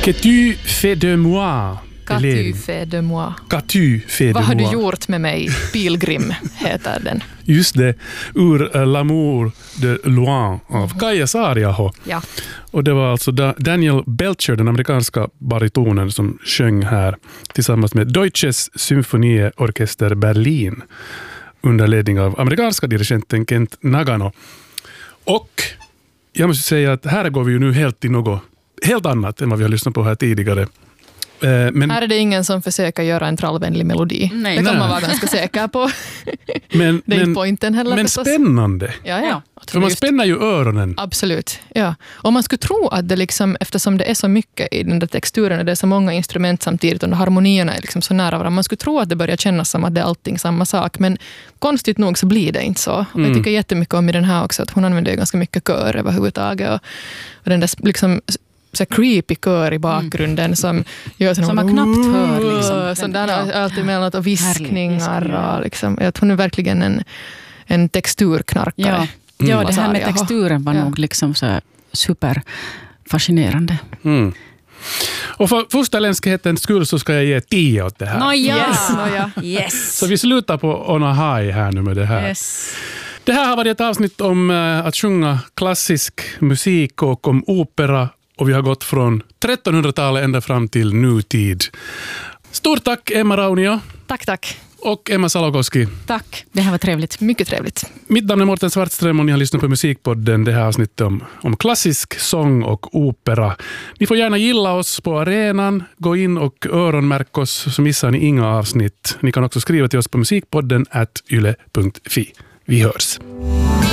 Qu'as-tu fait de moi? Qu'as-tu fait de moi? Qu'as-tu fait de moi? Vad har du gjort med mig? Pilgrim heter den. Just det, ur L'amour de loin av Kaija Saariaho. Ja. Och det var alltså Daniel Belcher, den amerikanska baritonen, som sjöng här tillsammans med Deutsches Symphonieorchester Berlin under ledning av amerikanska dirigenten Kent Nagano. Och jag måste säga att här går vi ju nu helt till något helt annat än vad vi har lyssnat på här tidigare. Men, här är det ingen som försöker göra en trallvänlig melodi. Nej. Det kan man vara ganska säker på. men, det är inte pointen heller. Men förstås. spännande. Ja. För man spänner ju öronen. Absolut, ja. Och man skulle tro att det liksom, eftersom det är så mycket i den där texturen och det är så många instrument samtidigt och harmonierna är liksom så nära varandra, man skulle tro att det börjar kännas som att det är allting samma sak, men konstigt nog så blir det inte så. Och jag tycker jättemycket om i den här också att hon använder ganska mycket kör överhuvudtaget och den där liksom så creepy kör i bakgrunden som gör sån, som man knappt hör liksom. Sån där alltid mellan och viskningar och liksom, att hon är verkligen en texturknarkare. Ja, det här med texturen var nog liksom så super fascinerande. Och för fosterländskhetens skull så ska jag ge 10 åt det här. Yes. Så vi slutar på on a high här nu med det här. Yes. Det här har varit ett avsnitt om att sjunga klassisk musik och om opera. Och vi har gått från 1300-talet ända fram till nutid. Stort tack Emma Raunio. Tack. Och Emma Salokoski. Tack, det här var trevligt. Mycket trevligt. Mitt namn är Mårten Svartström och ni har lyssnat på Musikpodden. Det här avsnittet om klassisk sång och opera. Ni får gärna gilla oss på arenan. Gå in och öronmärk oss så missar ni inga avsnitt. Ni kan också skriva till oss på musikpodden @yle.fi. Vi hörs.